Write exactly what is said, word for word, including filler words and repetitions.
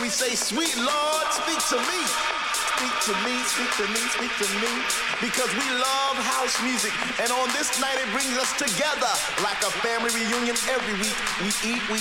we say, sweet Lord, speak to me. Speak to me, speak to me, speak to me. Because we love house music. And on this night, it brings us together like a family reunion every week. We eat, we